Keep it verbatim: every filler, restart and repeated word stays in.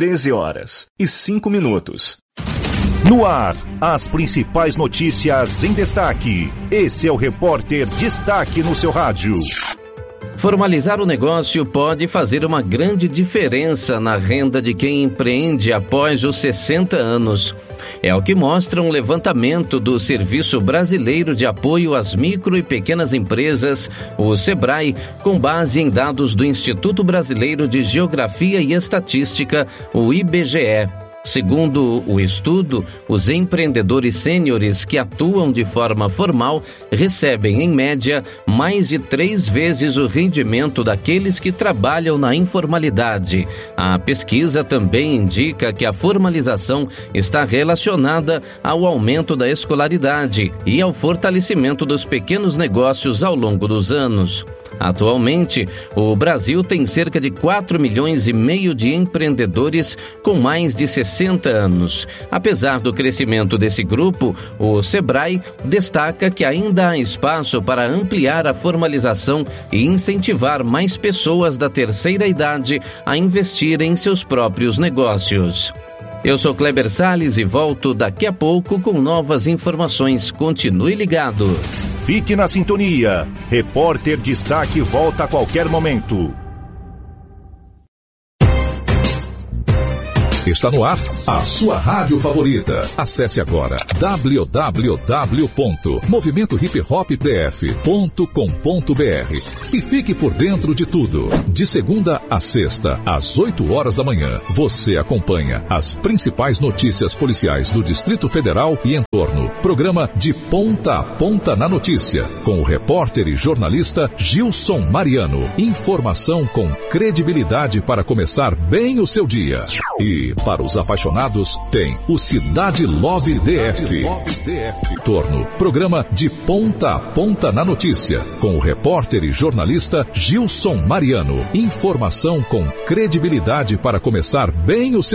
treze horas e cinco minutos. No ar, as principais notícias em destaque. Esse é o Repórter Destaque no seu rádio. Formalizar o negócio pode fazer uma grande diferença na renda de quem empreende após os sessenta anos. É o que mostra um levantamento do Serviço Brasileiro de Apoio às Micro e Pequenas Empresas, o SEBRAE, com base em dados do Instituto Brasileiro de Geografia e Estatística, o I B G E. Segundo o estudo, os empreendedores sêniores que atuam de forma formal recebem, em média, mais de três vezes o rendimento daqueles que trabalham na informalidade. A pesquisa também indica que a formalização está relacionada ao aumento da escolaridade e ao fortalecimento dos pequenos negócios ao longo dos anos. Atualmente, o Brasil tem cerca de quatro milhões e meio de empreendedores com mais de sessenta anos. Apesar do crescimento desse grupo, o SEBRAE destaca que ainda há espaço para ampliar a formalização e incentivar mais pessoas da terceira idade a investir em seus próprios negócios. Eu sou Kleber Salles e volto daqui a pouco com novas informações. Continue ligado. Fique na sintonia. Repórter Destaque volta a qualquer momento. Está no ar a sua rádio favorita. Acesse agora w w w ponto movimento hip hop p f ponto com ponto b r e fique por dentro de tudo. De segunda a sexta, às oito horas da manhã, você acompanha as principais notícias policiais do Distrito Federal e entorno. Programa De Ponta a Ponta na Notícia, com o repórter e jornalista Gilson Mariano. Informação com credibilidade para começar bem o seu dia. E para os apaixonados, tem o Cidade Love D F. Torno, programa De Ponta a Ponta na Notícia, com o repórter e jornalista Gilson Mariano. Informação com credibilidade para começar bem o seu